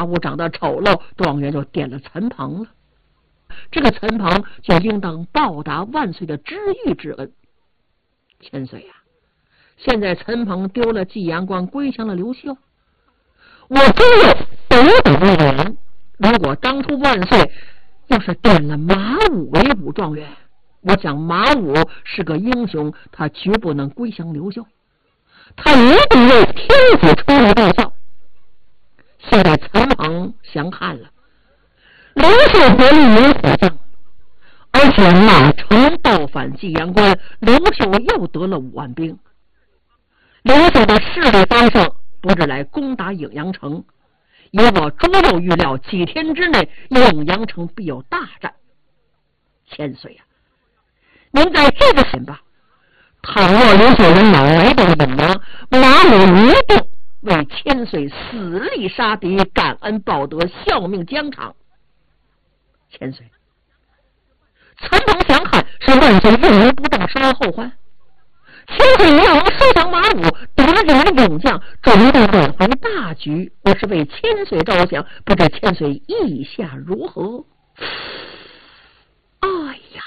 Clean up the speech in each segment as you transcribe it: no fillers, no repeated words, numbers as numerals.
武长得丑陋，状元就点了陈鹏了。这个陈鹏就应当报答万岁的知遇之恩。千岁呀，现在陈鹏丢了济阳关，归降了刘秀，我朱佑斗胆为人，如果当初万岁要是点了马武为武状元，我想马武是个英雄，他绝不能归降刘秀，他一定为天子出力报效。现在陈鹏降汉了，刘秀得了名虎将，而且马成倒反济阳关，刘秀又得了5万兵。刘秀的势力方盛，不是来攻打颍阳城，以我朱佑预料，几天之内颍阳城必有大战。千岁呀，您在这个想吧，倘若刘秀人马来到颍阳，马武一定为千岁死力杀敌，感恩报德，效命疆场。千岁，陈鹏降汉是万岁用人不当，生而后患。千岁要能收降马武，得人勇将，准备挽回大局，我是为千岁着想，不知千岁意下如何？哎呀，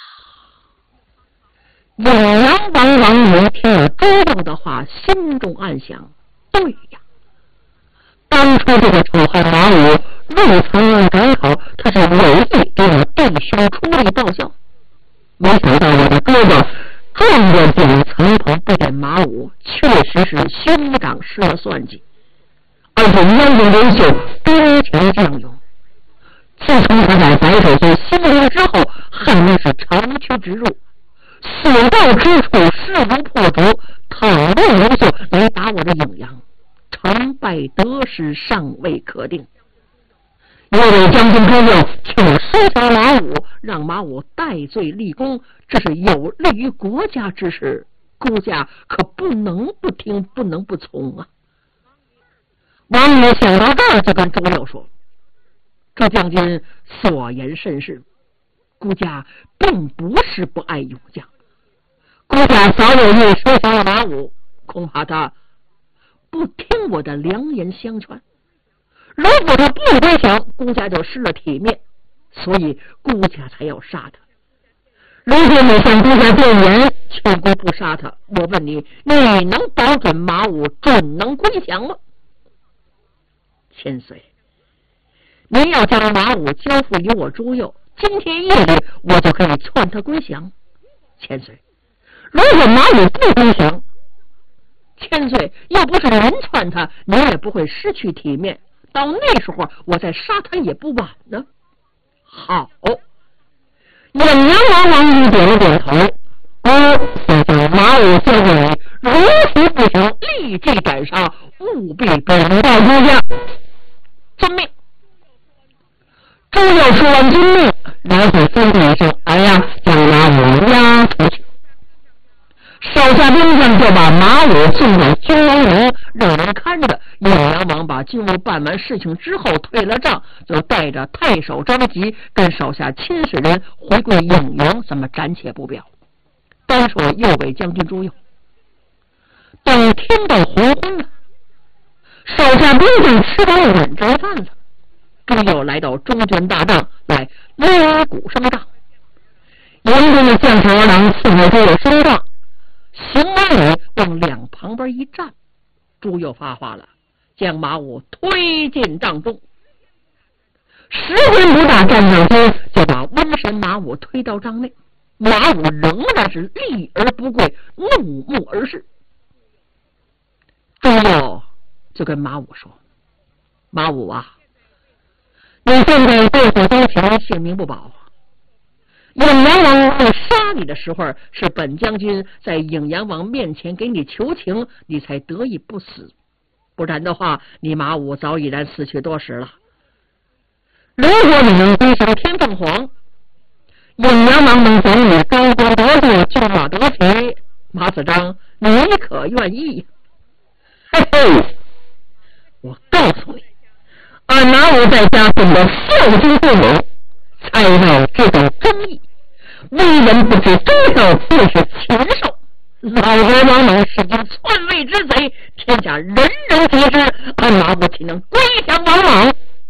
颍阳王王爷听了朱佑的话，心中暗想：对呀，当初这个丑汉马武入城赶考，他是有意给我弟兄出力报效，没想到我的哥哥状元点了陈鹏，不点马武，确实是兄长失了算计。而且燕军刘秀兵强将勇，自从他在白首村兴兵之后，汉军是长驱直入，所到之处势如破竹。倘若刘秀来打我的颍阳，成败得失尚未可定。因为将军朱佑请我收降马武，让马武戴罪立功，这是有利于国家之事，孤家可不能不听，不能不从啊。王爷想到这儿，就跟朱佑说：这将军所言甚是，孤家并不是不爱勇将，孤家早有意收降了马武，恐怕他不听我的良言相劝。如果他不归降，孤家就失了体面，所以孤家才要杀他。如果你向孤家谏言，劝孤不杀他，我问你，你能保准马武准能归降吗？千岁，您要将马武交付于我朱佑，今天夜里我就可以劝他归降。千岁，如果马武不归降，千岁要不是您劝他，您也不会失去体面，到那时候我再杀他也不晚呢。好，颍阳王一点了点头，就将马武交给你，如实不行，立即斩杀，务必禀报朱家。遵命。朱佑说完遵命，然后吩咐一声：哎呀，将马武押出去。手下兵将就把马武送到军王营，让人看着。颍阳王把军务办完事情之后退了帐，就带着太守张吉跟手下亲使人回归颍阳，咱们暂且不表。单说右北将军朱佑，等天到黄昏了，手下兵将吃饱晚斋饭了，朱佑来到中军大帐来擂鼓升帐。营中的将士儿郎伺候朱佑升帐，行完礼往两旁边一站，朱佑发话了，将马武推进帐中。10分不大，站上去就把瘟神马武推到帐内。马武仍然是立而不跪，怒目而视。朱佑就跟马武说：马武啊，你现在被火遭擒，性命不保。颍阳王要杀你的时候，是本将军在颍阳王面前给你求情，你才得以不死，不然的话，你马武早已然死去多时了。如果你能归降天凤凰，颍阳王能赏你高官得坐，骏马得骑，马子章，你可愿意？嘿嘿，我告诉你，俺马武在家中的孝敬父母，才有这种争议，为人不知忠孝，便是禽兽。老国王猛是经篡位之贼，天下人人皆知，俺马武岂能归降王莽？